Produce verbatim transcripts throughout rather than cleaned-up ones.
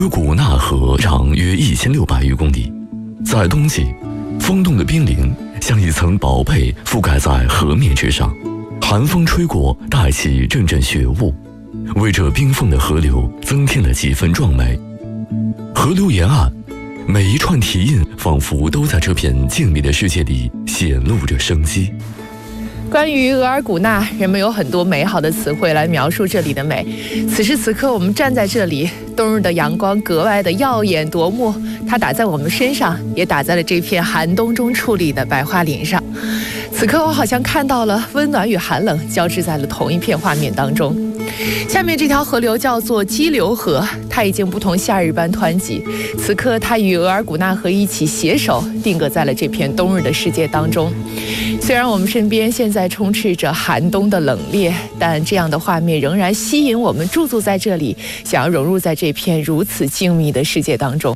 额古纳河长约一千六百余公里，在冬季，风冻的冰凌像一层薄被覆盖在河面之上，寒风吹过，带起阵阵雪雾，为这冰封的河流增添了几分壮美。河流沿岸，每一串蹄印仿佛都在这片静谧的世界里显露着生机。 关于额尔古纳，人们有很多美好的词汇来描述这里的美。此时此刻，我们站在这里，冬日的阳光格外的耀眼夺目，它打在我们身上，也打在了这片寒冬中矗立的白桦林上。此刻，我好像看到了温暖与寒冷交织在了同一片画面当中。下面这条河流叫做激流河，它已经不同夏日般湍急。此刻，它与额尔古纳河一起携手定格在了这片冬日的世界当中。虽然我们身边现在充斥着寒冬的冷冽，但这样的画面仍然吸引我们驻足在这里，想要融入在这片如此静谧的世界当中。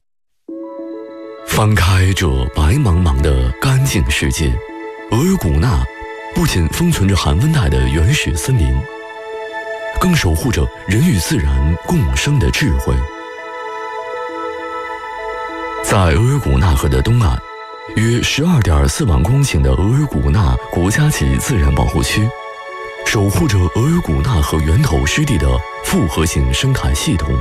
翻开这白茫茫的干净世界，额尔古纳不仅封存着寒温带的原始森林，更守护着人与自然共生的智慧。在额尔古纳河的东岸，约 十二点四万公顷的额尔古纳国家级自然保护区，守护着额尔古纳河源头湿地的复合性生态系统。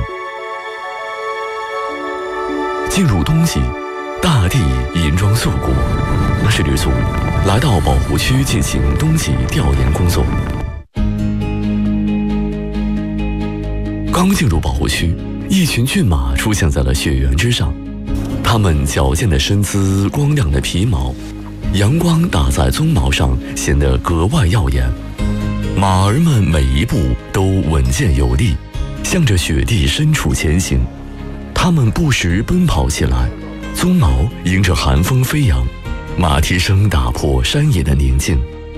进入冬季，大地银装素裹，十里组来到保护区进行冬季调研工作。刚进入保护区，一群骏马出现在了雪原之上。它们矫健的身姿，光亮的皮毛，阳光打在鬃毛上，显得格外耀眼。马儿们每一步都稳健有力，向着雪地深处前行。它们不时奔跑起来，鬃毛迎着寒风飞扬，马蹄声打破山野的宁静。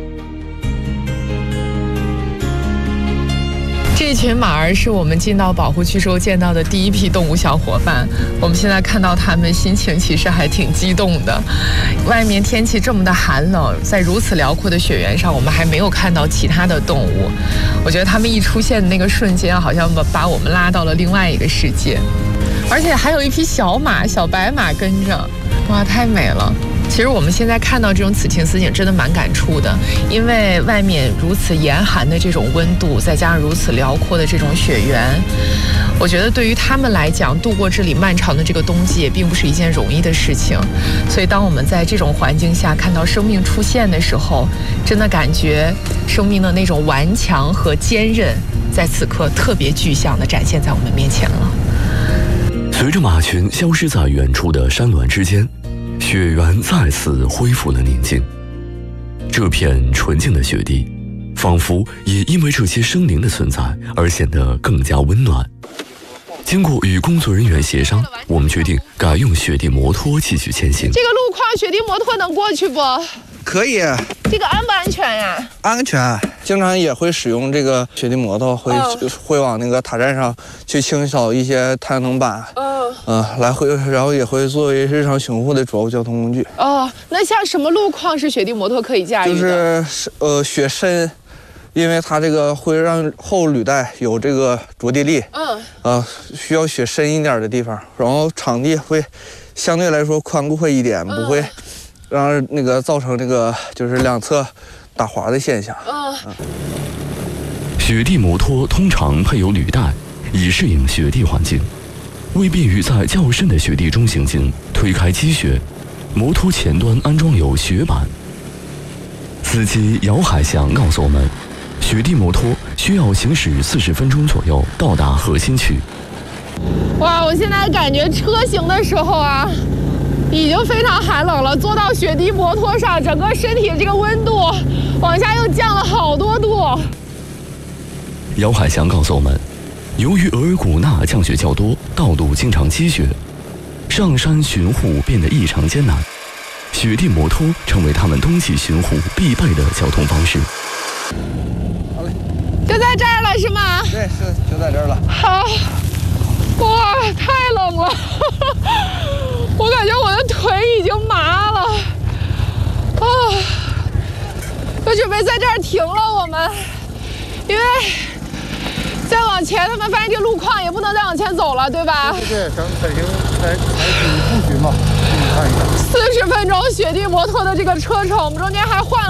这群马儿是我们进到保护区时候见到的第一批动物小伙伴。我们现在看到它们，心情其实还挺激动的。外面天气这么的寒冷，在如此辽阔的雪原上，我们还没有看到其他的动物。我觉得它们一出现的那个瞬间，好像把把我们拉到了另外一个世界。而且还有一匹小马，小白马跟着，哇，太美了。其实我们现在看到这种此情此景，真的蛮感触的，因为外面如此严寒的这种温度，再加上如此辽阔的这种雪原，我觉得对于他们来讲，度过这里漫长的这个冬季也并不是一件容易的事情。所以当我们在这种环境下看到生命出现的时候，真的感觉生命的那种顽强和坚韧，在此刻特别具象地展现在我们面前了。 随着马群消失在远处的山峦之间，雪原再次恢复了宁静。这片纯净的雪地，仿佛也因为这些生灵的存在而显得更加温暖。经过与工作人员协商，我们决定改用雪地摩托继续前行。 这个路况，雪地摩托能过去不？ 可以。 这个安不安全呀？ 安全，经常也会使用这个雪地摩托，会、哦、会往那个塔站上去清扫一些太阳能板。嗯、呃，来回，然后也会作为日常巡护的主要交通工具。 哦，那像什么路况是雪地摩托可以驾驭的？ 就是呃雪深，因为它这个会让后履带有这个着地力。嗯。呃，需要雪深一点的地方，然后场地会相对来说宽阔一点，不会让那个造成这个就是两侧打滑的现象。嗯。 雪地摩托通常配有履带，以适应雪地环境。为便于在较深的雪地中行进，推开积雪，摩托前端安装有雪板。司机姚海翔告诉我们，雪地摩托需要行驶四十分钟左右到达核心区。 哇，我现在感觉车行的时候啊，已经非常寒冷了。坐到雪地摩托上，整个身体这个温度往下又降了好多度。 姚海翔告诉我们，由于额尔古纳降雪较多，道路经常积雪，上山巡护变得异常艰难。雪地摩托成为他们冬季巡护必备的交通方式。 好嘞， 就在这儿了是吗？ 对，是就在这儿了。 好，哇，太冷了，我感觉我的腿已经麻了。啊，就准备在这儿停了，我们，因为再往前，他们发现这个路况也不能再往前走了，对吧？ 对对，咱们北京来采取步行嘛，你看一下。 四十分钟雪地摩托的这个车程，我们中间还换了。